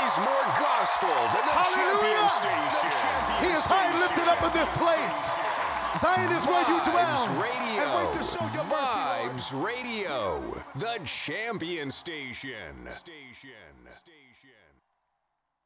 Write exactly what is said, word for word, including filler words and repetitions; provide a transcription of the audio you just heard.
plays more gospel than the Champion Hallelujah. Station. Champion He is high and lifted up in this place. Zion is where you dwell. Vibes Radio. And wait to show your mercy, Lord. Vibes Radio. The Champion Station. Station.